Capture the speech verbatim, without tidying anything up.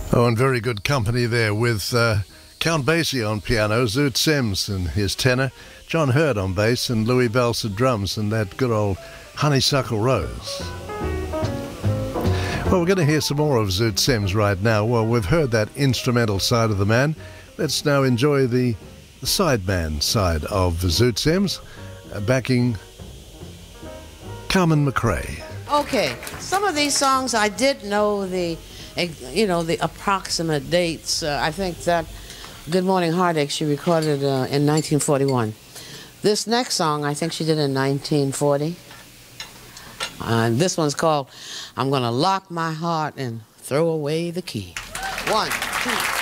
Oh, and very good company there with uh, Count Basie on piano, Zoot Sims and his tenor, John Hurt on bass, and Louis Bells at drums, and that good old Honeysuckle Rose. Well, we're going to hear some more of Zoot Sims right now. Well, we've heard that instrumental side of the man. Let's now enjoy the, the sideman side of Zoot Sims, uh, backing Carmen McRae. Okay, some of these songs I did know the, you know, the approximate dates. Uh, I think that Good Morning Heartache she recorded uh, in nineteen forty-one. This next song I think she did in nineteen forty. Uh, and this one's called I'm Gonna Lock My Heart and Throw Away the Key. One, two.